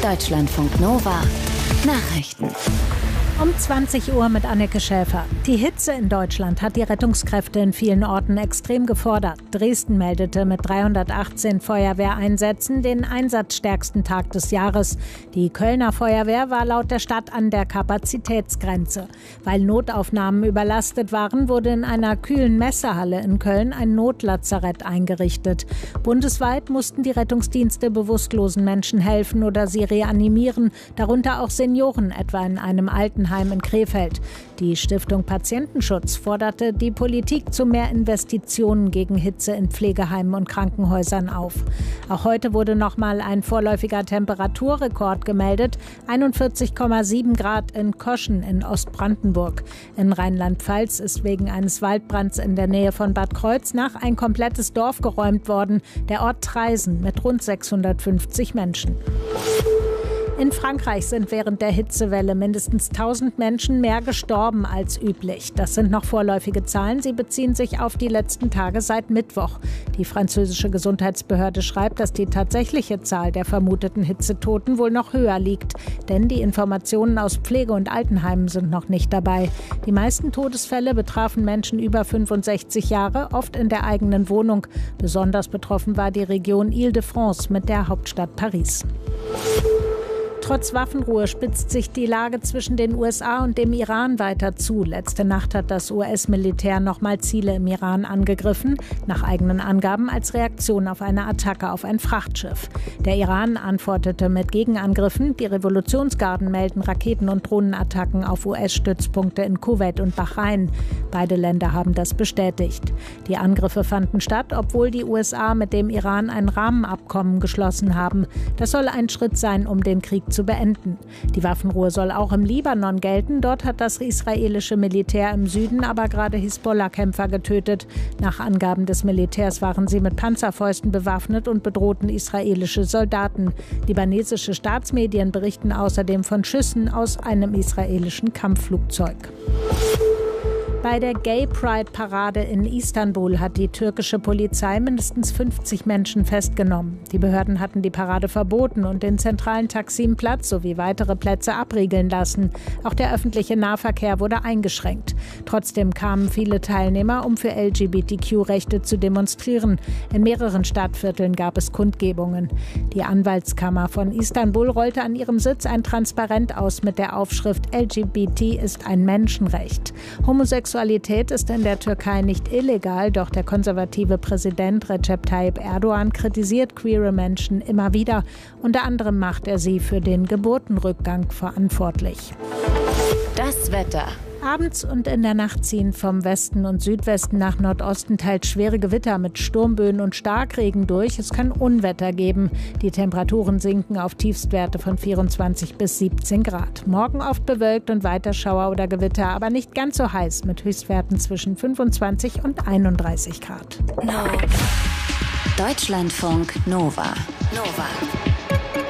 Deutschlandfunk Nova Nachrichten. Um 20 Uhr mit Anneke Schäfer. Die Hitze in Deutschland hat die Rettungskräfte in vielen Orten extrem gefordert. Dresden meldete mit 318 Feuerwehreinsätzen den einsatzstärksten Tag des Jahres. Die Kölner Feuerwehr war laut der Stadt an der Kapazitätsgrenze. Weil Notaufnahmen überlastet waren, wurde in einer kühlen Messehalle in Köln ein Notlazarett eingerichtet. Bundesweit mussten die Rettungsdienste bewusstlosen Menschen helfen oder sie reanimieren, darunter auch Senioren, etwa in einem Altenheim in Krefeld. Die Stiftung Patientenschutz forderte die Politik zu mehr Investitionen gegen Hitze in Pflegeheimen und Krankenhäusern auf. Auch heute wurde nochmal ein vorläufiger Temperaturrekord gemeldet, 41,7 Grad in Koschen in Ostbrandenburg. In Rheinland-Pfalz ist wegen eines Waldbrands in der Nähe von Bad Kreuznach ein komplettes Dorf geräumt worden, der Ort Traisen mit rund 650 Menschen. In Frankreich sind während der Hitzewelle mindestens 1000 Menschen mehr gestorben als üblich. Das sind noch vorläufige Zahlen. Sie beziehen sich auf die letzten Tage seit Mittwoch. Die französische Gesundheitsbehörde schreibt, dass die tatsächliche Zahl der vermuteten Hitzetoten wohl noch höher liegt. Denn die Informationen aus Pflege- und Altenheimen sind noch nicht dabei. Die meisten Todesfälle betrafen Menschen über 65 Jahre, oft in der eigenen Wohnung. Besonders betroffen war die Region Île-de-France mit der Hauptstadt Paris. Trotz Waffenruhe spitzt sich die Lage zwischen den USA und dem Iran weiter zu. Letzte Nacht hat das US-Militär nochmal Ziele im Iran angegriffen, nach eigenen Angaben als Reaktion auf eine Attacke auf ein Frachtschiff. Der Iran antwortete mit Gegenangriffen. Die Revolutionsgarden melden Raketen- und Drohnenattacken auf US-Stützpunkte in Kuwait und Bahrain. Beide Länder haben das bestätigt. Die Angriffe fanden statt, obwohl die USA mit dem Iran ein Rahmenabkommen geschlossen haben. Das soll ein Schritt sein, um den Krieg zu beenden. Die Waffenruhe soll auch im Libanon gelten. Dort hat das israelische Militär im Süden aber gerade Hisbollah-Kämpfer getötet. Nach Angaben des Militärs waren sie mit Panzerfäusten bewaffnet und bedrohten israelische Soldaten. Libanesische Staatsmedien berichten außerdem von Schüssen aus einem israelischen Kampfflugzeug. Bei der Gay Pride-Parade in Istanbul hat die türkische Polizei mindestens 50 Menschen festgenommen. Die Behörden hatten die Parade verboten und den zentralen Taksim-Platz sowie weitere Plätze abriegeln lassen. Auch der öffentliche Nahverkehr wurde eingeschränkt. Trotzdem kamen viele Teilnehmer, um für LGBTQ-Rechte zu demonstrieren. In mehreren Stadtvierteln gab es Kundgebungen. Die Anwaltskammer von Istanbul rollte an ihrem Sitz ein Transparent aus mit der Aufschrift LGBT ist ein Menschenrecht. Homosexualität ist in der Türkei nicht illegal, doch der konservative Präsident Recep Tayyip Erdogan kritisiert queere Menschen immer wieder. Unter anderem macht er sie für den Geburtenrückgang verantwortlich. Das Wetter. Abends und in der Nacht ziehen vom Westen und Südwesten nach Nordosten teils schwere Gewitter mit Sturmböen und Starkregen durch. Es kann Unwetter geben. Die Temperaturen sinken auf Tiefstwerte von 24 bis 17 Grad. Morgen oft bewölkt und weiter Schauer oder Gewitter, aber nicht ganz so heiß mit Höchstwerten zwischen 25 und 31 Grad. Deutschlandfunk Nova.